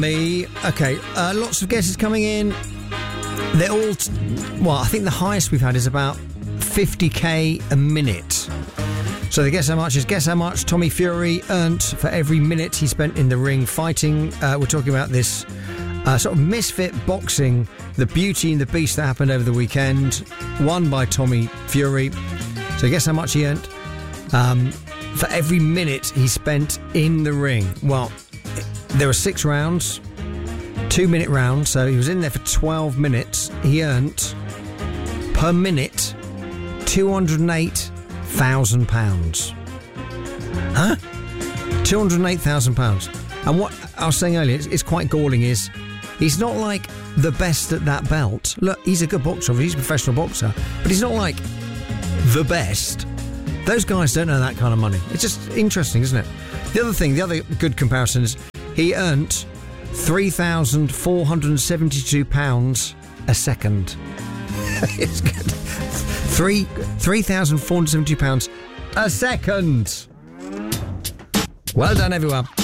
Me. Okay, lots of guesses coming in. They're all... I think the highest we've had is about 50k a minute. So the guess how much Tommy Fury earned for every minute he spent in the ring fighting. We're talking about this sort of misfit boxing, the Beauty and the Beast that happened over the weekend, won by Tommy Fury. So guess how much he earned for every minute he spent in the ring. Well, there were 6 rounds, 2-minute rounds, so he was in there for 12 minutes. He earned, per minute, £208,000. Huh? £208,000. And what I was saying earlier, it's quite galling, is he's not like the best at that belt. Look, he's a good boxer, he's a professional boxer, but he's not like the best. Those guys don't earn that kind of money. It's just interesting, isn't it? The other good comparison is he earned £3,472 a second. It's good. £3,472 a second. Well done, everyone.